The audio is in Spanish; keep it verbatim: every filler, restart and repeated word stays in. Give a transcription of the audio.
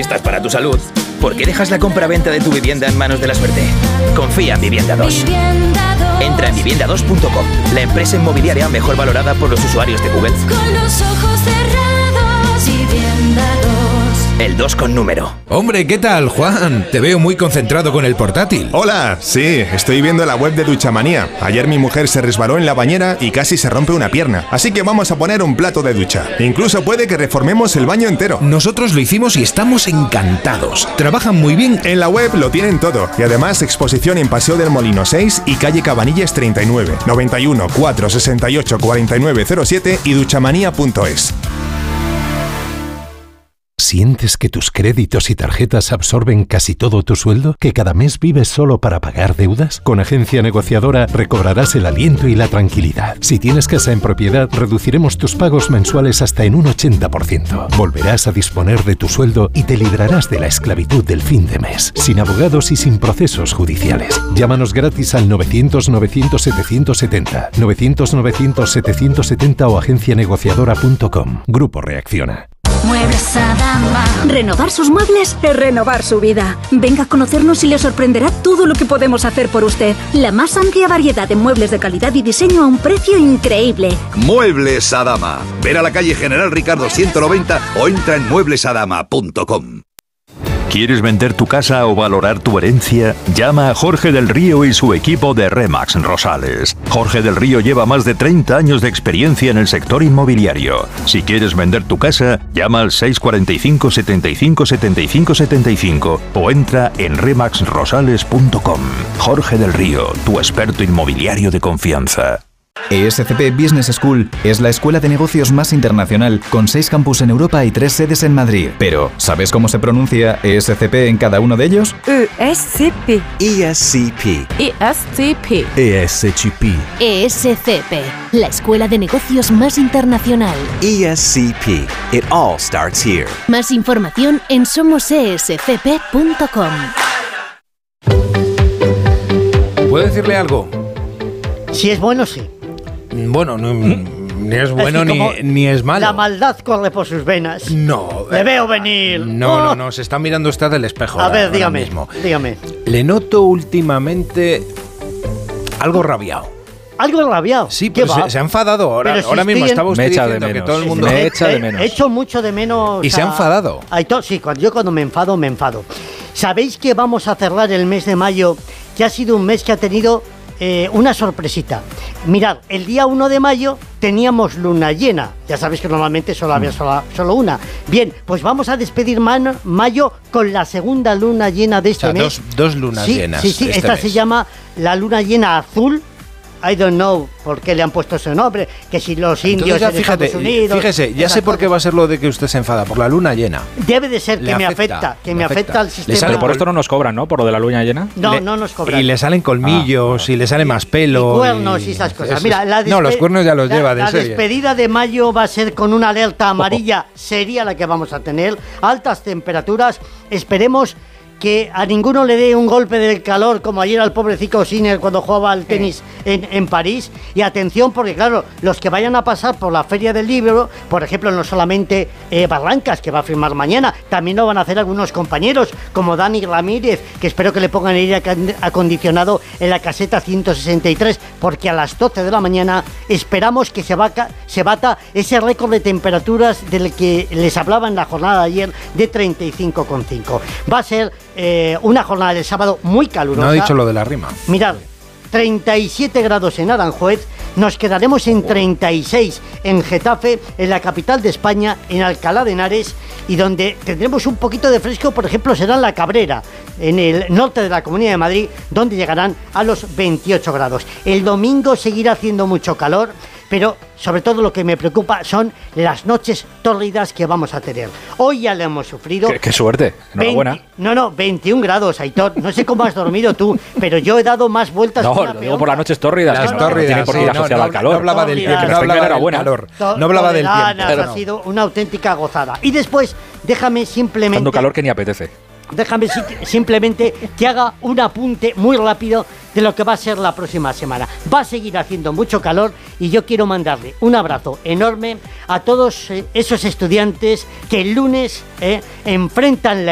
apuestas para tu salud, ¿por qué dejas la compra-venta de tu vivienda en manos de la suerte? Confía en Vivienda dos. Entra en vivienda dos punto com, la empresa inmobiliaria mejor valorada por los usuarios de Google. Con los ojos cerrados, Vivienda dos. El dos con número. Hombre, ¿qué tal, Juan? Te veo muy concentrado con el portátil. Hola, sí, estoy viendo la web de Duchamanía. Ayer mi mujer se resbaló en la bañera y casi se rompe una pierna. Así que vamos a poner un plato de ducha. Incluso puede que reformemos el baño entero. Nosotros lo hicimos y estamos encantados. Trabajan muy bien. En la web lo tienen todo. Y además exposición en Paseo del Molino seis y calle Cabanillas treinta y nueve, noventa y uno, cuatrocientos sesenta y ocho, cuarenta y nueve cero siete y duchamanía punto es. ¿Sientes que tus créditos y tarjetas absorben casi todo tu sueldo? ¿Que cada mes vives solo para pagar deudas? Con Agencia Negociadora recobrarás el aliento y la tranquilidad. Si tienes casa en propiedad, reduciremos tus pagos mensuales hasta en un ochenta por ciento. Volverás a disponer de tu sueldo y te librarás de la esclavitud del fin de mes, sin abogados y sin procesos judiciales. Llámanos gratis al novecientos, novecientos, setecientos setenta, novecientos, novecientos, setecientos setenta o agencia negociadora punto com. Grupo Reacciona. Muebles Adama. Renovar sus muebles es renovar su vida. Venga a conocernos y le sorprenderá todo lo que podemos hacer por usted. La más amplia variedad de muebles de calidad y diseño a un precio increíble. Muebles Adama. Ven a la calle General Ricardo ciento noventa o entra en muebles adama punto com. ¿Quieres vender tu casa o valorar tu herencia? Llama a Jorge del Río y su equipo de Remax Rosales. Jorge del Río lleva más de treinta años de experiencia en el sector inmobiliario. Si quieres vender tu casa, llama al seis cuatro cinco, setenta y cinco, setenta y cinco, setenta y cinco o entra en remax rosales punto com. Jorge del Río, tu experto inmobiliario de confianza. E S C P Business School es la escuela de negocios más internacional, con seis campus en Europa y tres sedes en Madrid. Pero, ¿sabes cómo se pronuncia E S C P en cada uno de ellos? E S C P. E S C P. E S C P. E S C P. E S C P, la escuela de negocios más internacional. E S C P. It all starts here. Más información en somos e s c p punto com. ¿Puedo decirle algo? Si es bueno, sí. Bueno, no, ni es bueno es ni, ni es malo. La maldad corre por sus venas. No. Le veo venir. No, oh. no, no, se está mirando usted del espejo. A ver, ahora dígame, mismo. dígame. Le noto últimamente algo rabiado. ¿Algo rabiado? Sí, pero se, se ha enfadado. Ahora, si ahora mismo en... estaba usted diciendo que todo el mundo... Me echa de menos. He hecho mucho de menos... ¿Y a... se ha enfadado? A... Sí, cuando, yo cuando me enfado, me enfado. ¿Sabéis que vamos a cerrar el mes de mayo, que ha sido un mes que ha tenido... Eh, una sorpresita. Mirad, el día uno de mayo teníamos luna llena. Ya sabéis que normalmente solo había solo, solo una. Bien, pues vamos a despedir man, mayo con la segunda luna llena de este o sea, mes. Dos, dos lunas sí, llenas. Sí, sí, este esta mes. se llama la luna llena azul. I don't know por qué le han puesto ese nombre, que si los indios ya, en fíjate, Estados Unidos... Fíjese, ya sé por qué va a ser lo de que usted se enfada, por la luna llena. Debe de ser que le me afecta, afecta, que le me afecta, afecta al sistema... Pero por esto no nos cobran, ¿no? Por lo de la luna llena. No, le, no nos cobran. Y le salen colmillos, ah, y le sale más pelo... Y cuernos y, y esas cosas. Eso, Mira, la no, los cuernos ya los la, lleva de La serie. despedida de mayo va a ser con una alerta amarilla, oh. sería la que vamos a tener. Altas temperaturas, esperemos... que a ninguno le dé un golpe del calor como ayer al pobrecito Sinner cuando jugaba al tenis en, en París. Y atención, porque claro, los que vayan a pasar por la Feria del Libro, por ejemplo, no solamente eh, Barrancas, que va a firmar mañana, también lo van a hacer algunos compañeros, como Dani Ramírez, que espero que le pongan aire acondicionado en la caseta ciento sesenta y tres, porque a las doce de la mañana esperamos que se, vaca, se bata ese récord de temperaturas del que les hablaba en la jornada de ayer de treinta y cinco coma cinco. Va a ser Eh, una jornada del sábado muy calurosa. No ha dicho lo de la rima. Mirad, treinta y siete grados en Aranjuez, nos quedaremos en treinta y seis en Getafe, en la capital de España, en Alcalá de Henares, y donde tendremos un poquito de fresco, por ejemplo, será en La Cabrera, en el norte de la Comunidad de Madrid, donde llegarán a los veintiocho grados. El domingo seguirá haciendo mucho calor, pero sobre todo lo que me preocupa son las noches tórridas que vamos a tener. Hoy ya lo hemos sufrido. Qué, qué suerte, enhorabuena. veinte, no, no, veintiún grados, Aitor. No sé cómo has dormido tú, pero yo he dado más vueltas. No, que una lo digo por las noches tórridas. Las que tórridas, no tiene por qué ir sí, asociado no, al calor. No hablaba del tiempo, no hablaba del calor. No hablaba del tiempo. Pero ha sido una auténtica gozada. Y después, déjame simplemente... Tanto calor que ni apetece. Déjame simplemente que haga un apunte muy rápido de lo que va a ser la próxima semana. Va a seguir haciendo mucho calor y yo quiero mandarle un abrazo enorme a todos esos estudiantes que el lunes eh, enfrentan la